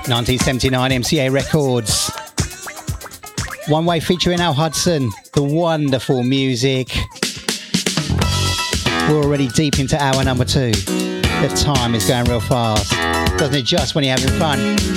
1979 MCA Records. One Way featuring Al Hudson. The wonderful music. We're already deep into hour number 2. The time is going real fast. Doesn't it just when you're having fun?